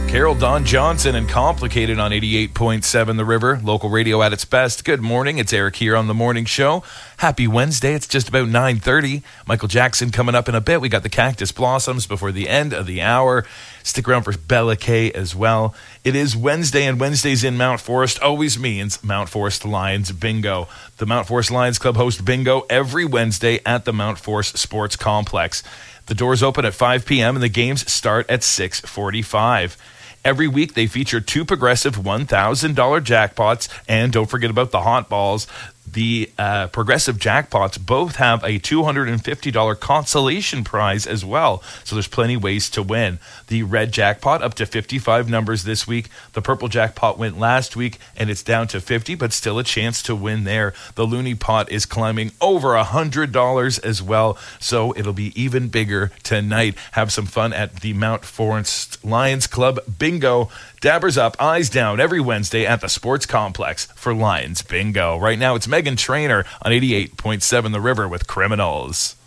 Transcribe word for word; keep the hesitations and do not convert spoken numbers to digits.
Carol Don Johnson and Complicated on eighty-eight point seven The River, local radio at its best. Good morning, it's Eric here on The Morning Show. Happy Wednesday, it's just about nine thirty. Michael Jackson coming up in a bit. We got the Cactus Blossoms before the end of the hour. Stick around for Bella Kay as well. It is Wednesday, and Wednesdays in Mount Forest always means Mount Forest Lions Bingo. The Mount Forest Lions Club hosts bingo every Wednesday at the Mount Forest Sports Complex. The doors open at five p.m. and the games start at six forty-five. Every week, they feature two progressive one thousand dollars jackpots, and don't forget about the hot balls. The uh, progressive jackpots both have a two hundred fifty dollars consolation prize as well, so there's plenty ways to win. The red jackpot up to fifty-five numbers this week. The purple jackpot went last week, and it's down to fifty, but still a chance to win there. The loony pot is climbing over one hundred dollars as well, so it'll be even bigger tonight. Have some fun at the Mount Forest Lions Club Bingo. Dabbers up, eyes down every Wednesday at the Sports Complex for Lions Bingo. Right now, it's Megan Trainor on eighty-eight point seven The River with Criminals.